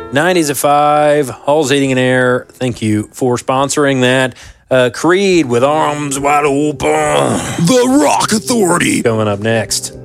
90s at 5, Hall's Heating and Air. Thank you for sponsoring that. Creed with Arms Wide Open. The Rock Authority. Coming up next.